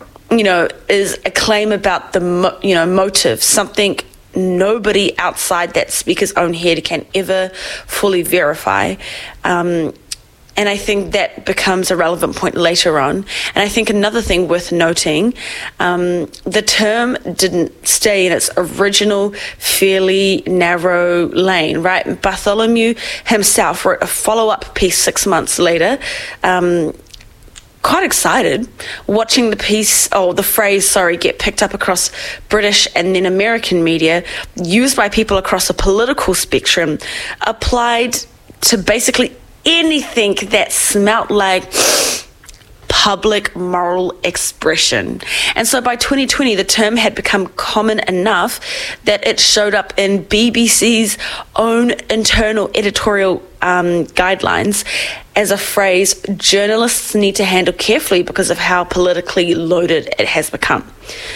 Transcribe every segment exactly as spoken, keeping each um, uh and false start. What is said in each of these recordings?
you know, is a claim about the, mo- you know, motive, something nobody outside that speaker's own head can ever fully verify. Um, and I think that becomes a relevant point later on. And I think another thing worth noting, um, the term didn't stay in its original, fairly narrow lane, right? Bartholomew himself wrote a follow-up piece six months later, um, quite excited, watching the piece, oh, the phrase, sorry, get picked up across British and then American media, used by people across a political spectrum, applied to basically anything that smelt like public moral expression. And so by twenty twenty, the term had become common enough that it showed up in B B C's own internal editorial um, guidelines as a phrase journalists need to handle carefully because of how politically loaded it has become.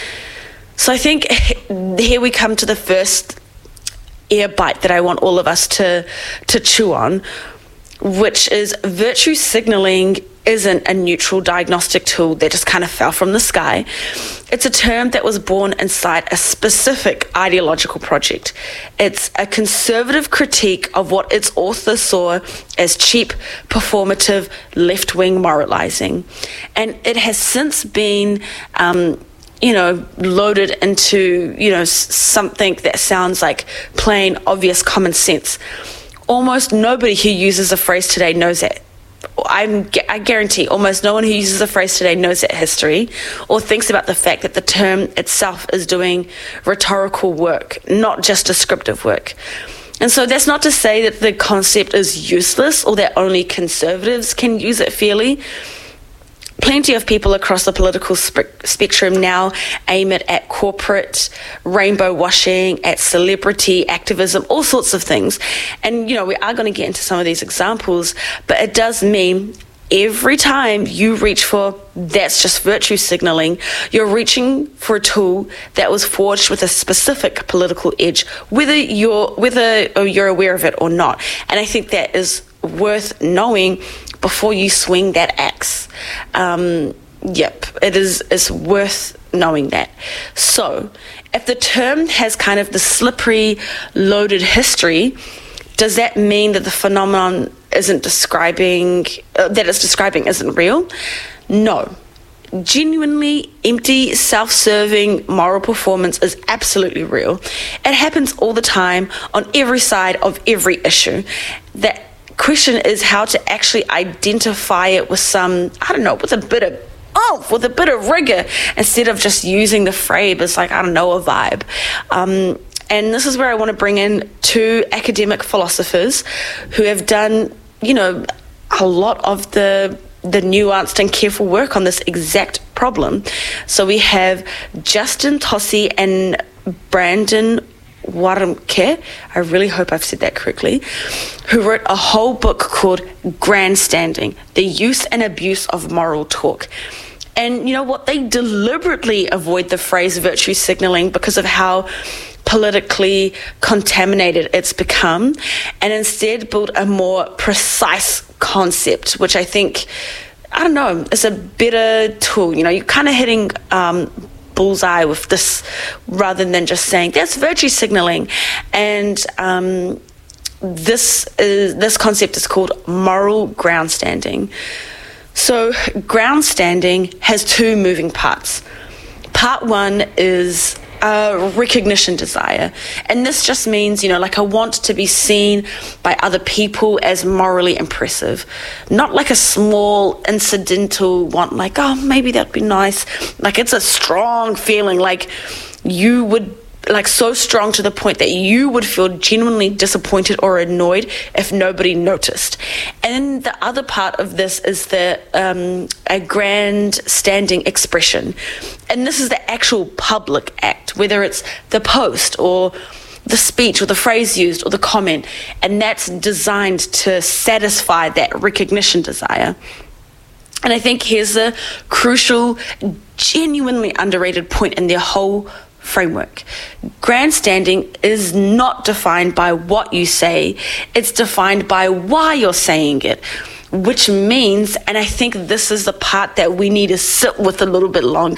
So I think here we come to the first ear bite that I want all of us to, to chew on, which is virtue signaling isn't a neutral diagnostic tool that just kind of fell from the sky. It's a term that was born inside a specific ideological project. It's a conservative critique of what its author saw as cheap, performative, left-wing moralizing. And it has since been um, you know, loaded into, you know, something that sounds like plain, obvious common sense. Almost nobody who uses the phrase today knows that. I'm, I guarantee almost no one who uses the phrase today knows that history or thinks about the fact that the term itself is doing rhetorical work, not just descriptive work. And so that's not to say that the concept is useless or that only conservatives can use it fairly. Plenty of people across the political spe- spectrum now aim it at corporate rainbow washing, at celebrity activism, all sorts of things. And, you know, we are going to get into some of these examples, but it does mean every time you reach for that's just virtue signaling, you're reaching for a tool that was forged with a specific political edge, whether you're, whether you're aware of it or not. And I think that is worth knowing before you swing that axe. Um, yep, it is it's worth knowing that. So, if the term has kind of the slippery, loaded history, does that mean that the phenomenon isn't describing, uh, that it's describing isn't real? No. Genuinely empty, self-serving moral performance is absolutely real. It happens all the time on every side of every issue. That question is how to actually identify it with some, I don't know, with a bit of oomph, with a bit of rigor, instead of just using the phrase as like, I don't know, a vibe. Um, and this is where I want to bring in two academic philosophers who have done, you know, a lot of the the nuanced and careful work on this exact problem. So we have Justin Tossi and Brandon Warmke, I really hope I've said that correctly, who wrote a whole book called Grandstanding, The Use and Abuse of Moral Talk. And you know what? They deliberately avoid the phrase virtue signaling because of how politically contaminated it's become, and instead build a more precise concept, which I think, I don't know, is a better tool. You know, you're kind of hitting um, bullseye with this rather than just saying that's virtue signaling. And um, this is this concept is called moral ground standing. So ground standing has two moving parts. Part one is a recognition desire, and this just means, you know, like I want to be seen by other people as morally impressive, not like a small incidental want, like, oh, maybe that'd be nice. Like, it's a strong feeling, like you would, like so strong to the point that you would feel genuinely disappointed or annoyed if nobody noticed. And then the other part of this is the um, a grand standing expression. And this is the actual public act, whether it's the post or the speech or the phrase used or the comment. And that's designed to satisfy that recognition desire. And I think here's a crucial, genuinely underrated point in their whole framework. Grandstanding is not defined by what you say, it's defined by why you're saying it, which means, and I think this is the part that we need to sit with a little bit longer,